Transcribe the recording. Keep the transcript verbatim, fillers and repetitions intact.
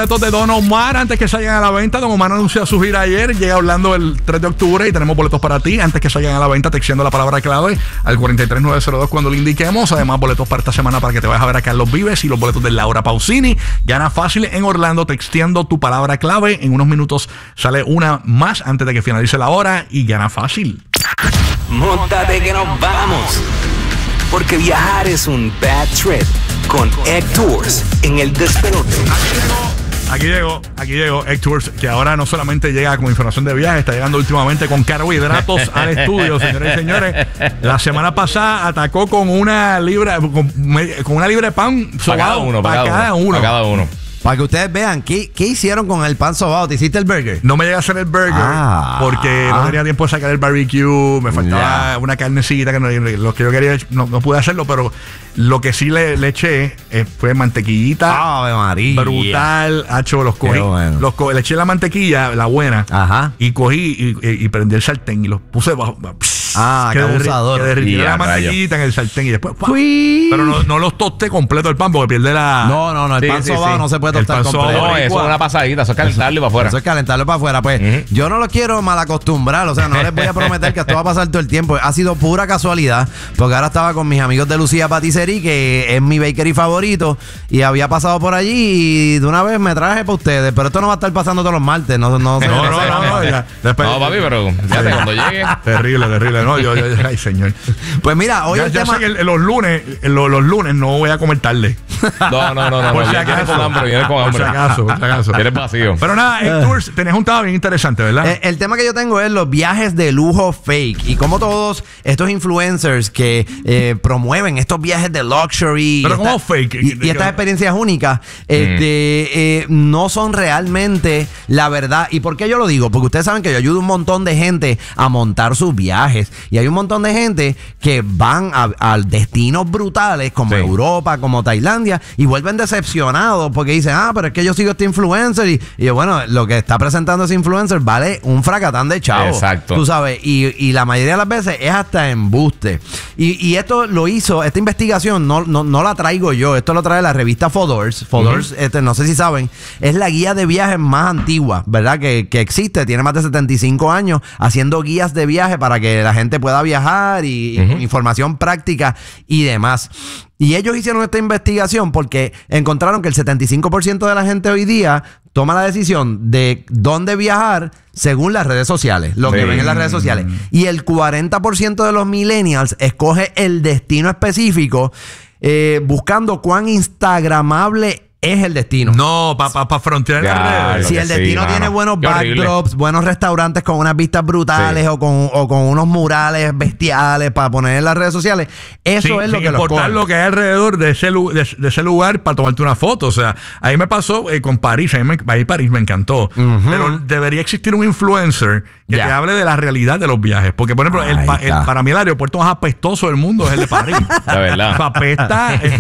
boletos de Don Omar antes que salgan a la venta. Don Omar anunció su gira ayer. Llega Orlando el tres de octubre y tenemos boletos para ti antes que salgan a la venta, texteando la palabra clave al cuatro tres nueve cero dos cuando le indiquemos. Además, boletos para esta semana para que te vayas a ver a Carlos Vives y los boletos de Laura Pausini. Gana fácil en Orlando texteando tu palabra clave. En unos minutos sale una más antes de que finalice la hora y gana fácil. Móntate que nos vamos. Porque viajar es un bad trip con Egg Tours en el despelote. Aquí llegó, aquí llegó Egg Tours, que ahora no solamente llega con información de viaje, está llegando últimamente con carbohidratos al estudio, señores y señores. La semana pasada atacó con una libra, con, con una libra de pan sobado para cada uno, para, para cada, cada uno. uno. Para cada uno. Para que ustedes vean, ¿qué, ¿qué hicieron con el pan sobado? ¿Te hiciste el burger? No me llega a hacer el burger ah, porque no tenía tiempo de sacar el barbecue. Me faltaba yeah. una carnecita que no, lo que yo quería, no, no pude hacerlo, pero lo que sí le, le eché eh, fue mantequillita. ¡Ave María! Brutal. Hacho, los cogí. Bueno. Los co le eché la mantequilla, la buena. Ajá. Y cogí y, y, y prendí el sartén y los puse bajo. Pss, ah, qué abusador. Que derrití la mantequillita en el sartén y después. ¡Fui! Pero no, no los tosté completo el pan porque pierde la. No, no, no. El sí, pan sí, sobado sí. no se puede tostar completo. No, eso es una pasadita, eso es calentarlo para afuera. Eso es calentarlo para afuera. Pues uh-huh. yo no lo quiero mal acostumbrar, o sea, no les voy a prometer que esto va a pasar todo el tiempo. Ha sido pura casualidad, porque ahora estaba con mis amigos de Lucía Patisserie, que es mi bakery favorito, y había pasado por allí y de una vez me traje para ustedes. Pero esto no va a estar pasando todos los martes. No, no, no, no, no, no, no, ya. Después, no, papi, pero fíjate, cuando llegue. Terrible, terrible. No, yo, yo, ay, señor. Pues mira, hoy ya, el ya tema... sé que los lunes, los, los lunes no voy a comer tarde. No, no, no, no. Por no, si vienes acaso. con hambre, vienes con hambre. Por si acaso, por si acaso. Vienes vacío. Pero nada, Egg Tours, tenés un tema bien interesante, ¿verdad? El, el tema que yo tengo es los viajes de lujo fake. Y como todos estos influencers que eh, promueven estos viajes de luxury. Pero esta, como fake. Y, y estas experiencias únicas este, eh, no son realmente la verdad. ¿Y por qué yo lo digo? Porque ustedes saben que yo ayudo a un montón de gente a montar sus viajes. Y hay un montón de gente que van a, a destinos brutales como sí. Europa, como Tailandia, y vuelven decepcionados porque dicen, ah, pero es que yo sigo este influencer. Y, y yo, bueno, lo que está presentando ese influencer vale un fracatán de chavo. Exacto. Tú sabes, y, y la mayoría de las veces es hasta embuste. Y, y esto lo hizo, esta investigación no, no, no la traigo yo, esto lo trae la revista Fodors. Fodors, uh-huh. este, no sé si saben, es la guía de viajes más antigua, ¿verdad? Que, que existe, tiene más de setenta y cinco años haciendo guías de viaje para que la gente pueda viajar y, uh-huh. y información práctica y demás. Y ellos hicieron esta investigación porque encontraron que el setenta y cinco por ciento de la gente hoy día toma la decisión de dónde viajar según las redes sociales, lo sí. que ven en las redes sociales. Y el cuarenta por ciento de los millennials escoge el destino específico eh, buscando cuán instagramable es el destino. No, para pa, pa frontear en las redes. Si el destino sí, tiene mano. buenos Qué backdrops, horrible. buenos restaurantes con unas vistas brutales sí. o, con, o con unos murales bestiales para poner en las redes sociales, eso sí, es lo sin que los importar coge. lo que hay alrededor de ese, de, de ese lugar para tomarte una foto. O sea, ahí me pasó eh, con París. A mí me, ahí París me encantó. Uh-huh. Pero debería existir un influencer que yeah. te hable de la realidad de los viajes. Porque, por ejemplo, el, el, para mí el aeropuerto más apestoso del mundo es el de París. La verdad. Apesta.